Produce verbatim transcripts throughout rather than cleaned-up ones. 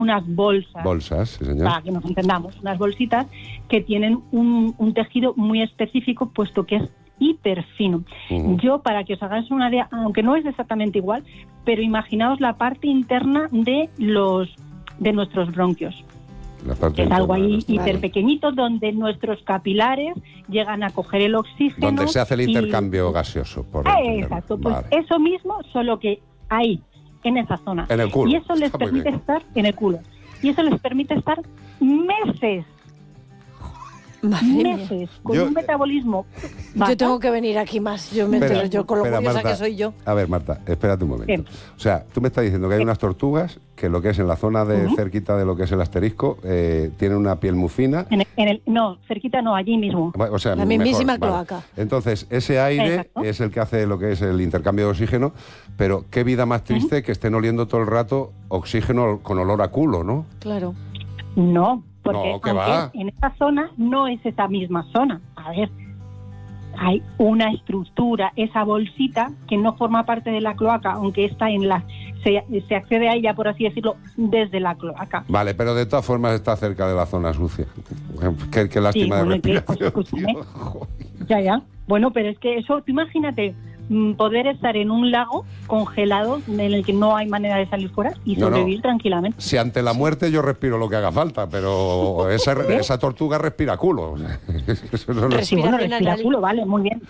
unas bolsas. Bolsas, sí, señor. Para que nos entendamos, unas bolsitas que tienen un, un tejido muy específico, puesto que es hiperfino. Uh-huh. Yo, para que os hagáis una idea, aunque no es exactamente igual, pero imaginaos la parte interna de los de nuestros bronquios. La parte es algo ahí vale. hiper pequeñito, donde nuestros capilares llegan a coger el oxígeno. Donde se hace el intercambio y... gaseoso. Por eh, exacto, pues vale. Eso mismo, solo que ahí, en esa zona. En el culo. Y eso les Está permite estar en el culo. Y eso les permite estar meses. Madre meses, mía. con yo, un metabolismo. Yo tengo que venir aquí más, yo me espera, entero yo con lo espera, curiosa Marta, que soy yo. A ver, Marta, espérate un momento. ¿Qué? O sea, tú me estás diciendo que hay ¿Qué? unas tortugas que lo que es en la zona de Uh-huh. cerquita de lo que es el asterisco, eh, tienen una piel muy fina. En el, en el, no, cerquita no, allí mismo. O sea, la mismísima mejor, cloaca. Vale. Entonces, ese aire Exacto. es el que hace lo que es el intercambio de oxígeno, pero qué vida más triste uh-huh. que estén oliendo todo el rato oxígeno con olor a culo, ¿no? Claro. No. Porque no, que va. en esa zona no es esa misma zona. A ver, hay una estructura, esa bolsita que no forma parte de la cloaca, aunque está en la se, se accede a ella, por así decirlo, desde la cloaca. Vale, pero de todas formas está cerca de la zona sucia. Qué, qué lástima sí, bueno, de respiración. Que, pues, ya, ya. Bueno, pero es que eso, tú imagínate poder estar en un lago congelado en el que no hay manera de salir fuera y sobrevivir no, no. tranquilamente. Si ante la muerte yo respiro lo que haga falta, pero esa, ¿Eh? esa tortuga respira culo. Eso no respira, sí, bueno, respira culo, vale, muy bien.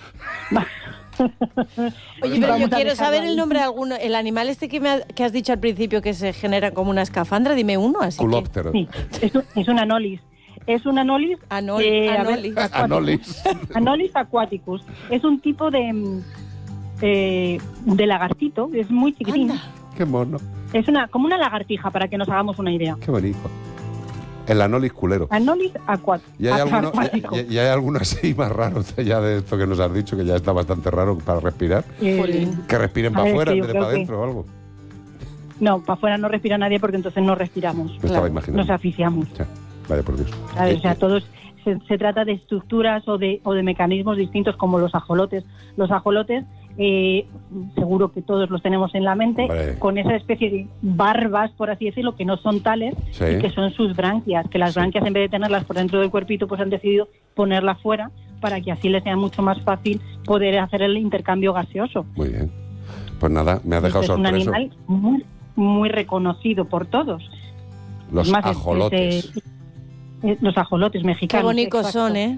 Oye, pero yo quiero saber el nombre de alguno. El animal este que, me ha, que has dicho al principio que se genera como una escafandra, dime uno. Así Culóptero. Que... Sí, es, es un anolis. Es un anolis. Anol, eh, anolis. Ver, anolis. Anolis aquaticus. Es un tipo de... Eh, de lagartito, es muy chiquitín. Anda. Qué mono. Es una como una lagartija, para que nos hagamos una idea. Qué bonito. El anolis culero. Anolis acuático. ¿Y hay, alguno, y, y hay alguno así más raro ya de esto que nos has dicho, que ya está bastante raro para respirar? Eh, que respiren para afuera en vez de para adentro que... o algo. No, para afuera no respira nadie porque entonces no respiramos. Me claro. estaba imaginando. Nos asfixiamos. Ya. Vaya por Dios. ¿Sabes? O sea, todos... Se, se trata de estructuras o de, o de mecanismos distintos como los ajolotes. Los ajolotes, eh, seguro que todos los tenemos en la mente, vale. Con esa especie de barbas, por así decirlo, que no son tales, sí. Y que son sus branquias, que las sí. branquias en vez de tenerlas por dentro del cuerpito, pues han decidido ponerlas fuera para que así les sea mucho más fácil poder hacer el intercambio gaseoso. Muy bien. Pues nada, me has dejado este sorpreso. Es un animal muy, muy reconocido por todos. Los más, ajolotes. Este, los ajolotes mexicanos. Qué bonitos son, ¿eh?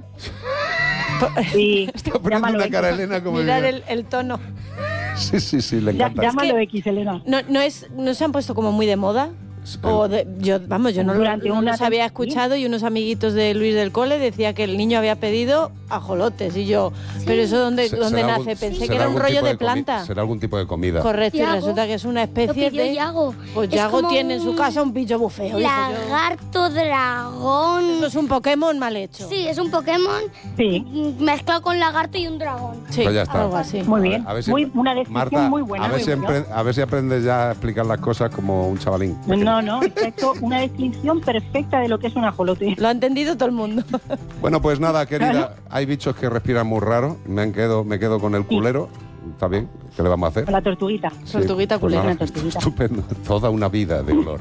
Sí, está poniendo una cara X. Elena como... Mirar el, el tono. Sí, sí, sí, le encanta. Ya, llámalo es que X, Elena. No, no, es, ¿No se han puesto como muy de moda? O de, yo, vamos, yo no, lo, no los había escuchado y unos amiguitos de Luis del cole decía que el niño había pedido ajolotes y yo, sí. Pero eso ¿dónde, dónde nace? Algún, Pensé que era un rollo de, de planta. Será algún tipo de comida. Correcto, Yago. Y resulta que es una especie de... Yago. Pues Yago tiene en su casa un bicho bufeo. Lagarto, dragón... Eso es un Pokémon mal hecho. Sí, es un Pokémon sí. mezclado con lagarto y un dragón. Sí, pues ya está. Algo así. Muy bien, a ver si, muy, una descripción Marta, muy buena. A ver, muy si empre, a ver si aprendes ya a explicar las cosas como un chavalín. No, no, exacto. Una descripción perfecta de lo que es un ajolote. Lo ha entendido todo el mundo. Bueno, pues nada, querida, hay bichos que respiran muy raro. Me, quedo, me quedo con el culero. Sí. Está bien, ¿qué le vamos a hacer? Con la tortuguita. Sí, tortuguita pues culera. Nada, tortuguita. Estupendo, toda una vida de olor.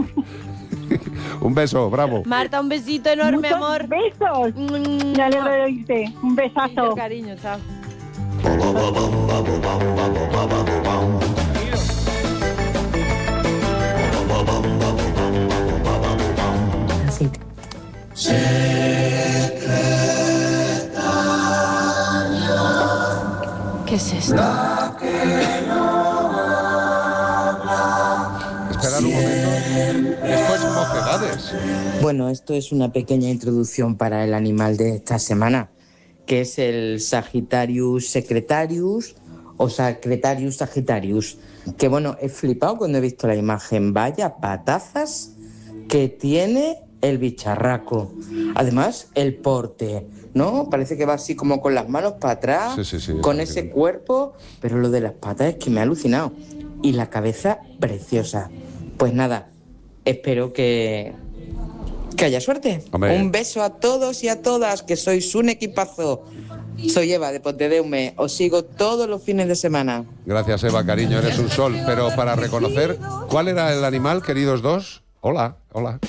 Un beso, bravo. Marta, un besito enorme, Muchos amor. besos. Mm, ya le oíste. Un besazo. Sí, cariño, chao. ¿Qué es esto? Esperad un momento. Esto es Mocedades. Bueno, esto es una pequeña introducción para el animal de esta semana, que es el Sagittarius secretarius o Secretarius sagittarius. Que bueno, he flipado cuando he visto la imagen. Vaya patazas que tiene el bicharraco. Además, el porte, ¿no? Parece que va así como con las manos para atrás, sí, sí, sí, con ese cuerpo, pero lo de las patas es que me ha alucinado. Y la cabeza preciosa. Pues nada, espero que, que haya suerte. Hombre. Un beso a todos y a todas, que sois un equipazo. Soy Eva de Pontedeume, os sigo todos los fines de semana. Gracias, Eva, cariño, eres un sol. Pero para reconocer, ¿cuál era el animal, queridos dos? Hola, hola.